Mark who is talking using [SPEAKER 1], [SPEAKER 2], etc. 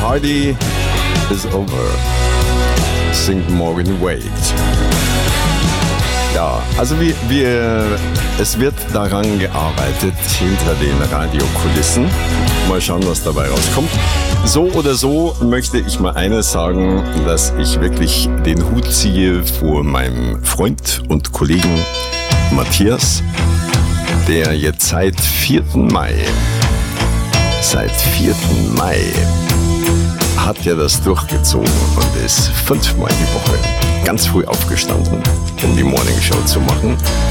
[SPEAKER 1] Party is over, singt Morgan Wade. Ja, also es wird daran gearbeitet hinter den Radiokulissen. Mal schauen, was dabei rauskommt. So oder so möchte ich mal eines sagen, dass ich wirklich den Hut ziehe vor meinem Freund und Kollegen Matthias, der jetzt seit 4. Mai hat er das durchgezogen und ist 5-mal die Woche ganz früh aufgestanden, um die Morning Show zu machen.